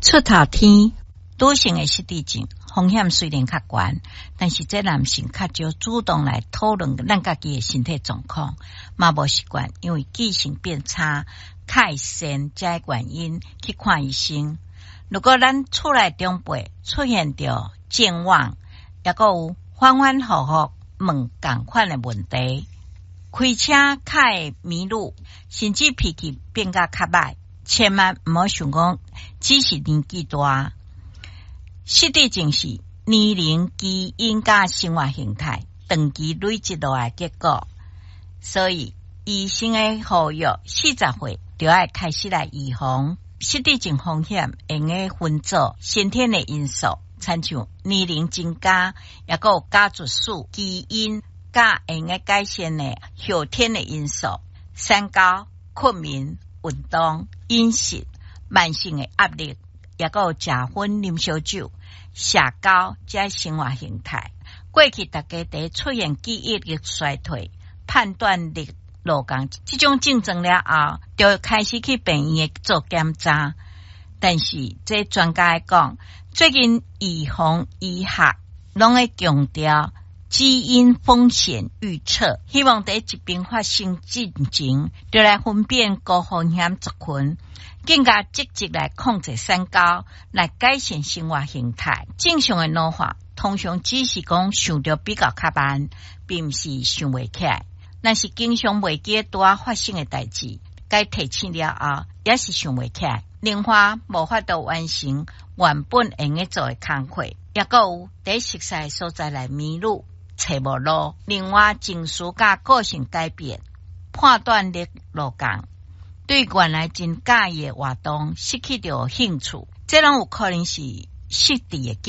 出头天，女性的失智症风险虽然较悬，但是这男性较少主动来讨论咱家己的身体状况，嘛无习惯因为记性变差、钙肾这原因去看医生。如果咱厝内长辈出现着健忘，也个有反反复复问同款的问题，开车较会迷路，甚至脾气变甲较歹，千万毋好想讲只是年纪大。失智症是年龄、基因甲生活形态长期累积落来结果，所以医生的呼吁40岁就要开始来预防失智症风险，用的分做先天的因素，亲像年龄增加，也个有家族史、基因甲用的改善的后天的因素，三高、困眠、运动、饮食、慢性的压力，也个有食薰、啉烧酒、社交这生活形态。过去大家在出现记忆力衰退、判断力落降这种症状了后，就开始去病院做检查。但是这专家来讲，最近预防医学拢会强调基因风险预测，希望在疾病发生之前就来分辨高风险族群，更加积极来控制三高，来改善生活形态。正常的脑化通常只是讲想着比较较慢，并不是想袂起来。若是经常袂记拄仔发生的代志，该提醒了后也是想袂起来。另外无法度完成原本应该做的工作，也个有在熟悉的所在来迷路找无路。另外情绪甲个性改变，判断力落降，对原来真喜欢的活动失去着兴趣，这拢有可能是失智的